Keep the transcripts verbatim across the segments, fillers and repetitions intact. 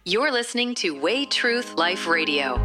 You're listening to Way Truth Life Radio.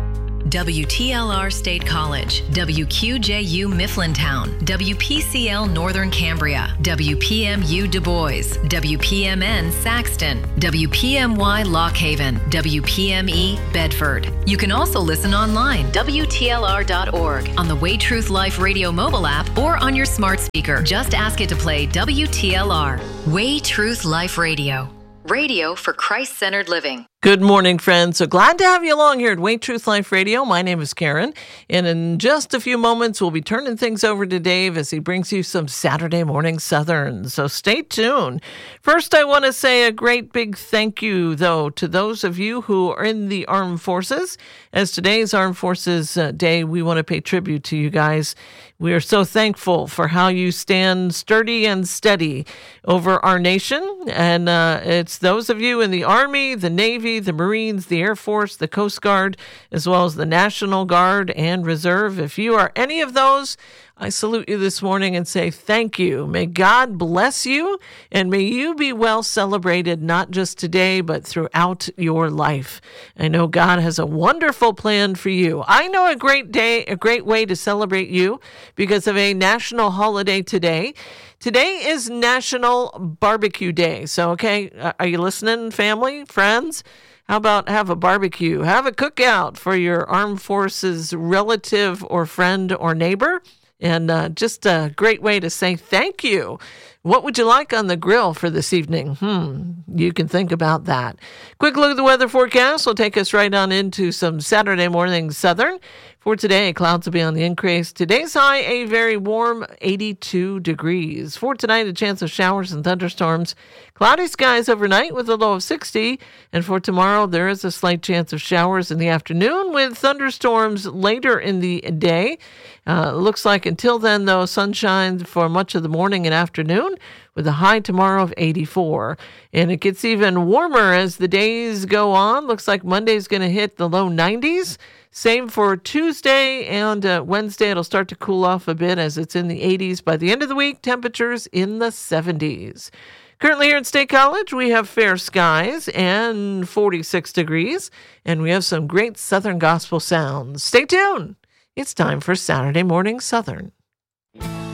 W T L R State College, W Q J U Mifflintown, W P C L Northern Cambria, W P M U Du Bois, W P M N Saxton, W P M Y Lock Haven, W P M E Bedford. You can also listen online, W T L R dot org, on the Way Truth Life Radio mobile app, or on your smart speaker. Just ask it to play W T L R. Way Truth Life Radio. Radio for Christ-centered living. Good morning, friends. So glad to have you along here at Way Truth Life Radio. My name is Karen, and in just a few moments, we'll be turning things over to Dave as he brings you some Saturday Morning Southern. So stay tuned. First, I want to say a great big thank you, though, to those of you who are in the armed forces. As today's Armed Forces uh, Day, we want to pay tribute to you guys. We are so thankful for how you stand sturdy and steady over our nation. And uh, it's those of you in the Army, the Navy, the Marines, the Air Force, the Coast Guard, as well as the National Guard and Reserve. If you are any of those, I salute you this morning and say thank you. May God bless you, and may you be well celebrated, not just today, but throughout your life. I know God has a wonderful plan for you. I know a great day, a great way to celebrate you because of a national holiday today. Today is National Barbecue Day. So, okay, are you listening, family, friends? How about have a barbecue? Have a cookout for your armed forces relative or friend or neighbor. And uh, just a great way to say thank you. What would you like on the grill for this evening? Hmm, you can think about that. Quick look at the weather forecast will take us right on into some Saturday Morning Southern. For today, clouds will be on the increase. Today's high, a very warm eighty-two degrees. For tonight, a chance of showers and thunderstorms. Cloudy skies overnight with a low of sixty. And for tomorrow, there is a slight chance of showers in the afternoon with thunderstorms later in the day. Uh, looks like until then, though, sunshine for much of the morning and afternoon with a high tomorrow of eighty-four. And it gets even warmer as the days go on. Looks like Monday's going to hit the low nineties. Same for Tuesday and uh, Wednesday. It'll start to cool off a bit as it's in the eighties. By the end of the week, temperatures in the seventies. Currently here at State College, we have fair skies and forty-six degrees, and we have some great Southern gospel sounds. Stay tuned. It's time for Saturday Morning Southern.